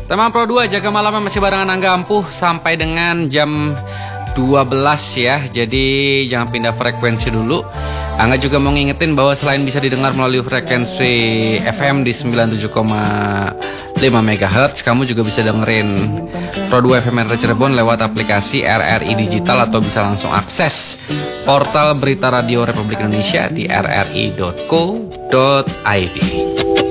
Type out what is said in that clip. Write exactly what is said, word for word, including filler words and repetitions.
Teman Pro dua, jaga malamnya masih barengan Angga Ampuh sampai dengan jam dua belas ya. Jadi jangan pindah frekuensi dulu. Angga juga mau ngingetin bahwa selain bisa didengar melalui frekuensi F M di sembilan puluh tujuh koma lima megahertz, kamu juga bisa dengerin Pro dua F M R Cirebon lewat aplikasi R R I Digital atau bisa langsung akses portal Berita Radio Republik Indonesia di r r i dot co dot i d.